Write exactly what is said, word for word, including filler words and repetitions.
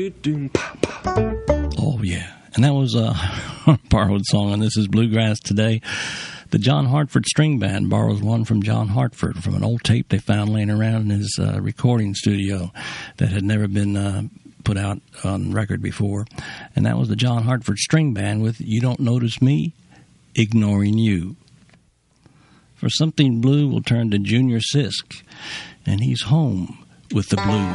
Oh, yeah. And that was a borrowed song, and this is Bluegrass Today. The John Hartford String Band borrows one from John Hartford from an old tape they found laying around in his uh, recording studio that had never been uh, put out on record before. And that was the John Hartford String Band with You Don't Notice Me, Ignoring You. For Something Blue, we'll turn to Junior Sisk, and he's home with the blues.